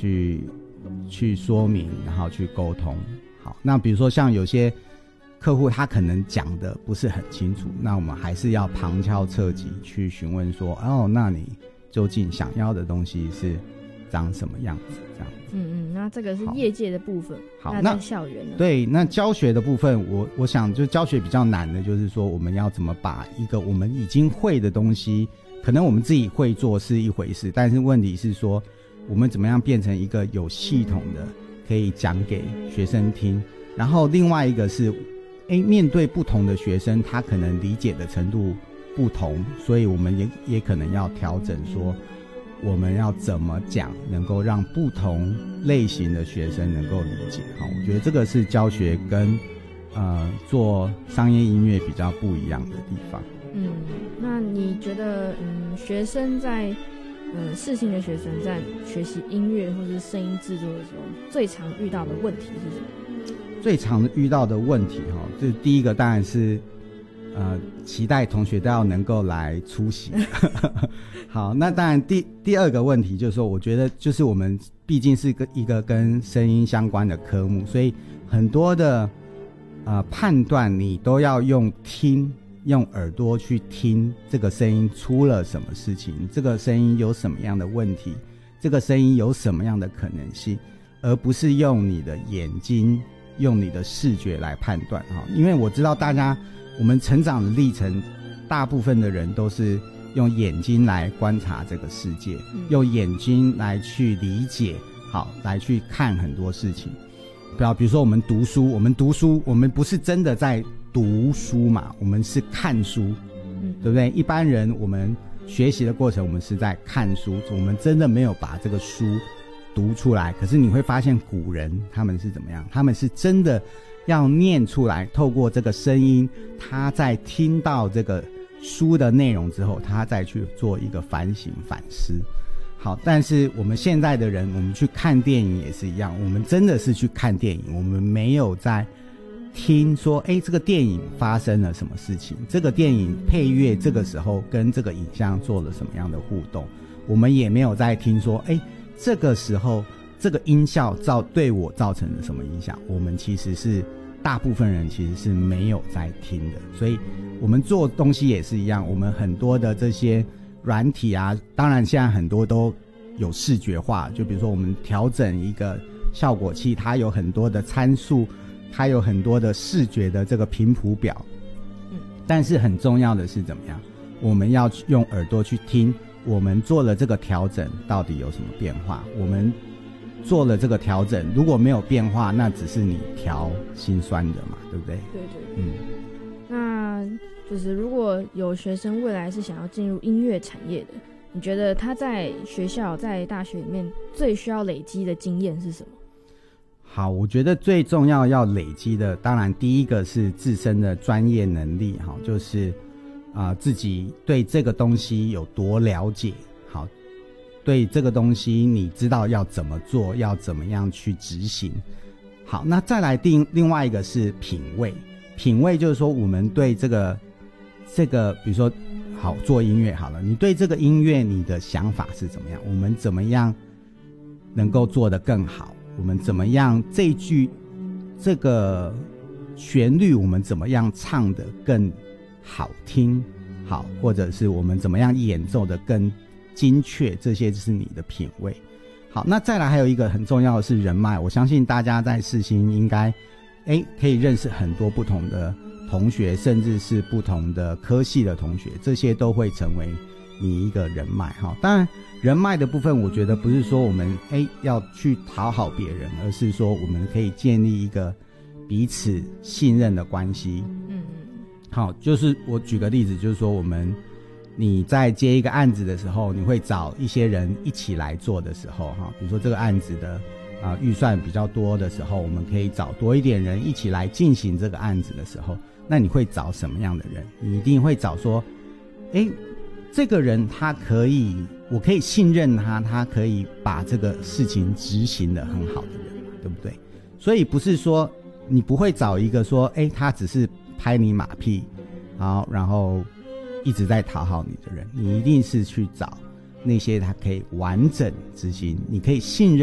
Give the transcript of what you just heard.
去说明，然后去沟通。好，那比如说像有些客户他可能讲的不是很清楚，那我们还是要旁敲侧击去询问说，哦，那你究竟想要的东西是长什么样子这样子。 那这个是业界的部分。 好， 那在校园呢？ 对，那教学的部分我想就教学比较难的就是说，我们要怎么把一个我们已经会的东西，可能我们自己会做是一回事，但是问题是说我们怎么样变成一个有系统的可以讲给学生听。然后另外一个是面对不同的学生，他可能理解的程度不同，所以我们也可能要调整说我们要怎么讲能够让不同类型的学生能够理解。好，我觉得这个是教学跟做商业音乐比较不一样的地方。 那你觉得学生在世新的学生在学习音乐或是声音制作的时候，最常遇到的问题是什么？ 最常遇到的问题这第一个当然是期待同学都要能够来出席。好，那当然第二个问题就是说，我觉得就是我们毕竟是一个跟声音相关的科目，所以很多的判断你都要用耳朵去听这个声音出了什么事情，这个声音有什么样的问题，这个声音有什么样的可能性，而不是用你的眼睛用你的视觉来判断。因为我知道我们成长的历程，大部分的人都是用眼睛来观察这个世界，用眼睛来去理解，好，来去看很多事情。比如说我们读书，我们不是真的在读书嘛，我们是看书，对不对？一般人我们学习的过程，我们是在看书，我们真的没有把这个书读出来。可是你会发现古人他们是怎么样，他们是真的要念出来，透过这个声音，他在听到这个书的内容之后，他再去做一个反省反思。好，但是我们现在的人，我们去看电影也是一样，我们真的是去看电影，我们没有在听说这个电影发生了什么事情，这个电影配乐这个时候跟这个影像做了什么样的互动，我们也没有在听说这个时候这个音效对我造成了什么影响，我们其实是大部分人其实是没有在听的。所以我们做东西也是一样，我们很多的这些软体啊，当然现在很多都有视觉化，就比如说我们调整一个效果器，它有很多的参数，它有很多的视觉的这个频谱表，但是很重要的是怎么样，我们要用耳朵去听，我们做了这个调整到底有什么变化，我们做了这个调整如果没有变化，那只是你调心酸的嘛，对不对？ 对。那就是如果有学生未来是想要进入音乐产业的，你觉得他在学校在大学里面最需要累积的经验是什么？ 好，我觉得最重要累积的，当然第一个是自身的专业能力，就是自己对这个东西有多了解，好，对这个东西你知道要怎么做，要怎么样去执行。好，那再来另外一个是品味就是说我们对这个比如说好做音乐好了，你对这个音乐你的想法是怎么样，我们怎么样能够做得更好，我们怎么样这个旋律我们怎么样唱得更好听，好，或者是我们怎么样演奏得更精确，这些就是你的品味。好，那再来还有一个很重要的是人脉，我相信大家在世新应该可以认识很多不同的同学，甚至是不同的科系的同学，这些都会成为你一个人脉。当然人脉的部分我觉得不是说我们要去讨好别人，而是说我们可以建立一个彼此信任的关系。好，就是我举个例子，就是说你在接一个案子的时候，你会找一些人一起来做的时候，比如说这个案子的预算比较多的时候，我们可以找多一点人一起来进行这个案子的时候，那你会找什么样的人？你一定会找说这个人我可以信任他，他可以把这个事情执行得很好的人嘛，对不对？所以不是说你不会找一个说他只是拍你马屁，然后一直在讨好你的人，你一定是去找那些他可以完整执行，你可以信任